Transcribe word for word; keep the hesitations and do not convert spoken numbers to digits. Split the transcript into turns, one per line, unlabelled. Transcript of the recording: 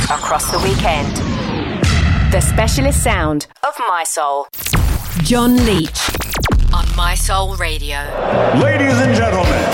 across the weekend. The specialist sound of My Soul. John Leach on My Soul Radio.
Ladies and gentlemen,